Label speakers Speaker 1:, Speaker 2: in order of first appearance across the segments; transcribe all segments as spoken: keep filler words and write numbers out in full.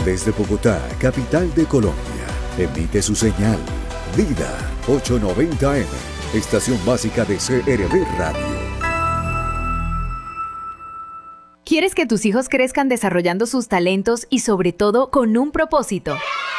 Speaker 1: Desde Bogotá, capital de Colombia, emite su señal Vida ochocientos noventa eme, estación básica de C R V Radio.
Speaker 2: ¿Quieres que tus hijos crezcan desarrollando sus talentos y sobre todo con un propósito?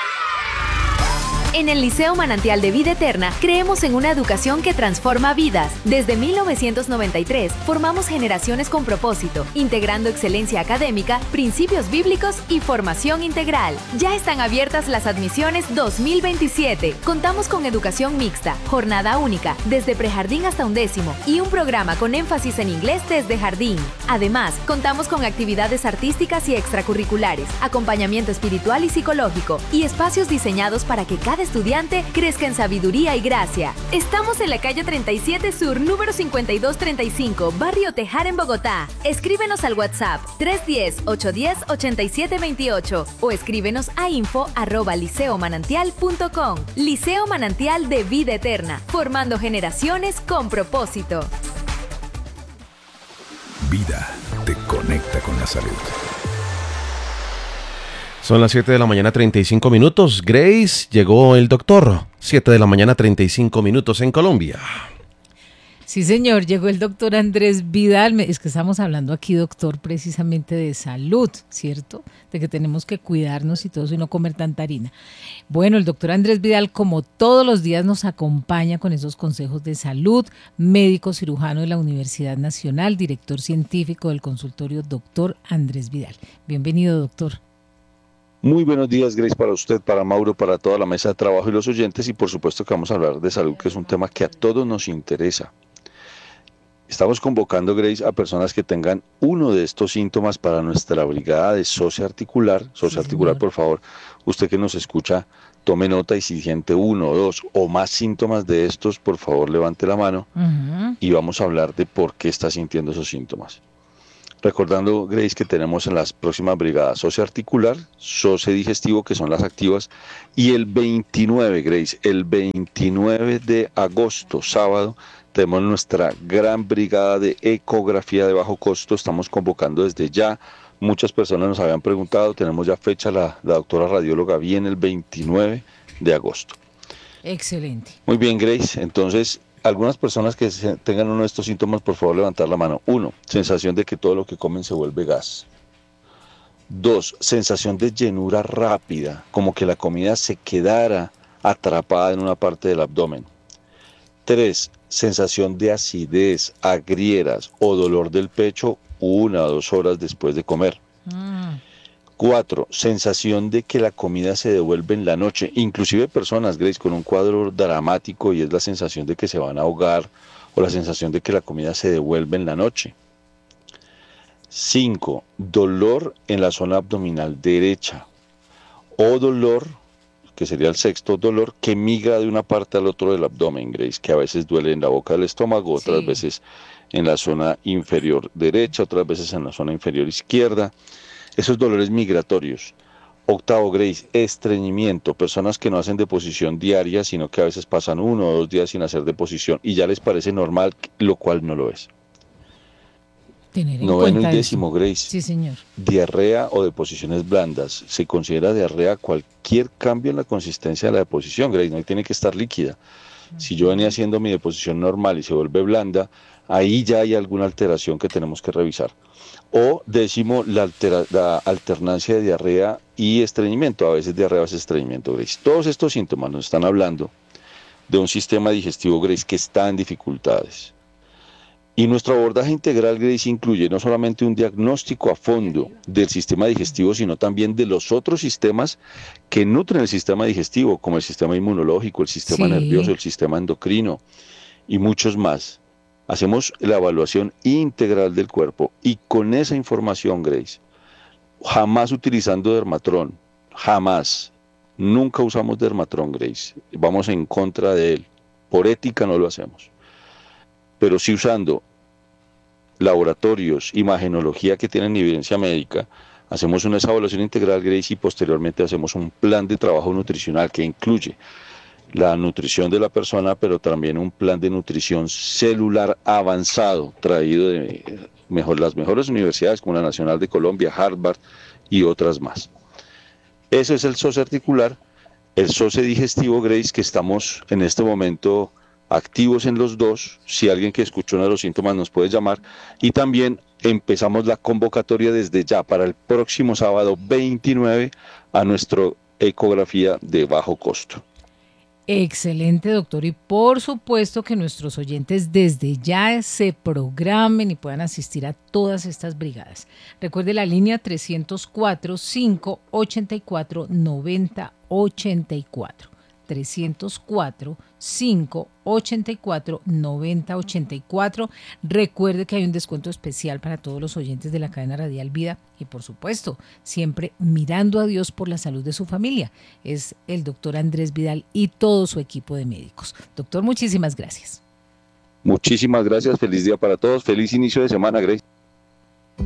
Speaker 2: En el Liceo Manantial de Vida Eterna creemos en una educación que transforma vidas. Desde mil novecientos noventa y tres formamos generaciones con propósito, integrando excelencia académica, principios bíblicos y formación integral. Ya están abiertas las admisiones dos mil veintisiete. Contamos con educación mixta, jornada única, desde prejardín hasta undécimo y un programa con énfasis en inglés desde jardín. Además, contamos con actividades artísticas y extracurriculares, acompañamiento espiritual y psicológico y espacios diseñados para que cada estudiante crezca en sabiduría y gracia. Estamos en la calle treinta y siete Sur, número cincuenta y dos treinta y cinco, Barrio Tejar, en Bogotá. Escríbenos al WhatsApp tres uno cero, ocho uno cero, ocho siete dos ocho o escríbenos a info arroba liceomanantial punto com. Liceo Manantial de Vida Eterna, formando generaciones con propósito.
Speaker 3: Vida te conecta con la salud.
Speaker 4: Son las siete de la mañana, treinta y cinco minutos. Grace, llegó el doctor. siete de la mañana, treinta y cinco minutos en Colombia.
Speaker 5: Sí, señor, llegó el doctor Andrés Vidal. Es que estamos hablando aquí, doctor, precisamente de salud, ¿cierto? De que tenemos que cuidarnos y todo eso y no comer tanta harina. Bueno, el doctor Andrés Vidal, como todos los días, nos acompaña con esos consejos de salud, médico cirujano de la Universidad Nacional, director científico del consultorio doctor Andrés Vidal. Bienvenido, doctor.
Speaker 6: Muy buenos días, Grace, para usted, para Mauro, para toda la mesa de trabajo y los oyentes, y por supuesto que vamos a hablar de salud, que es un tema que a todos nos interesa. Estamos convocando, Grace, a personas que tengan uno de estos síntomas para nuestra brigada de socia articular. Socia articular, por favor, usted que nos escucha, tome nota y si siente uno o dos o más síntomas de estos, por favor, levante la mano uh-huh. y vamos a hablar de por qué está sintiendo esos síntomas. Recordando, Grace, que tenemos en las próximas brigadas socio articular, socio digestivo, que son las activas, y el veintinueve, Grace, el veintinueve de agosto, sábado, tenemos nuestra gran brigada de ecografía de bajo costo. Estamos convocando desde ya. Muchas personas nos habían preguntado, tenemos ya fecha, la, la doctora radióloga viene el veintinueve de agosto.
Speaker 5: Excelente.
Speaker 6: Muy bien, Grace, entonces, algunas personas que tengan uno de estos síntomas, por favor, levantar la mano. Uno, sensación de que todo lo que comen se vuelve gas. Dos, sensación de llenura rápida, como que la comida se quedara atrapada en una parte del abdomen. Tres, sensación de acidez, agrieras o dolor del pecho una o dos horas después de comer. Mm. Cuatro, sensación de que la comida se devuelve en la noche. Inclusive personas, Grace, con un cuadro dramático y es la sensación de que se van a ahogar o la sensación de que la comida se devuelve en la noche. Cinco, dolor en la zona abdominal derecha o dolor, que sería el sexto, dolor que migra de una parte al otro del abdomen, Grace, que a veces duele en la boca del estómago, otras sí. veces en la zona inferior derecha, otras veces en la zona inferior izquierda. Esos dolores migratorios. Octavo, Grace, estreñimiento. Personas que no hacen deposición diaria, sino que a veces pasan uno o dos días sin hacer deposición y ya les parece normal, lo cual no lo es.
Speaker 5: Tener en
Speaker 6: Noveno
Speaker 5: cuenta
Speaker 6: y décimo,
Speaker 5: eso.
Speaker 6: Grace.
Speaker 5: Sí, señor.
Speaker 6: Diarrea o deposiciones blandas. Se considera diarrea cualquier cambio en la consistencia de la deposición, Grace. No tiene que estar líquida. Uh-huh. Si yo venía haciendo mi deposición normal y se vuelve blanda, ahí ya hay alguna alteración que tenemos que revisar. O décimo, la, altera, la alternancia de diarrea y estreñimiento. A veces diarrea, a veces estreñimiento, Grace. Todos estos síntomas nos están hablando de un sistema digestivo, Grace, que está en dificultades. Y nuestro abordaje integral, Grace, incluye no solamente un diagnóstico a fondo del sistema digestivo, sino también de los otros sistemas que nutren el sistema digestivo, como el sistema inmunológico, el sistema sí. nervioso, el sistema endocrino y muchos más. Hacemos la evaluación integral del cuerpo y con esa información, Grace, jamás utilizando Dermatrón, jamás, nunca usamos Dermatrón, Grace, vamos en contra de él, por ética no lo hacemos, pero sí usando laboratorios, imagenología que tienen evidencia médica, hacemos una evaluación integral, Grace, y posteriormente hacemos un plan de trabajo nutricional que incluye la nutrición de la persona, pero también un plan de nutrición celular avanzado, traído de mejor, las mejores universidades como la Nacional de Colombia, Harvard y otras más. Eso es el S O S articular, el S O S digestivo, Grace, que estamos en este momento activos en los dos. Si alguien que escuchó uno de los síntomas nos puede llamar. Y también empezamos la convocatoria desde ya para el próximo sábado veintinueve a nuestra ecografía de bajo costo.
Speaker 5: Excelente, doctor. Y por supuesto que nuestros oyentes desde ya se programen y puedan asistir a todas estas brigadas. Recuerde la línea trescientos cuatro, cinco ochenta y cuatro, noventa ochenta y cuatro. trescientos cuatro, cinco ochenta y cuatro, noventa ochenta y cuatro. Recuerde que hay un descuento especial para todos los oyentes de la cadena radial Vida y por supuesto, siempre mirando a Dios por la salud de su familia. Es el doctor Andrés Vidal y todo su equipo de médicos. Doctor, muchísimas gracias.
Speaker 6: Muchísimas gracias, feliz día para todos, feliz inicio de semana, Grace.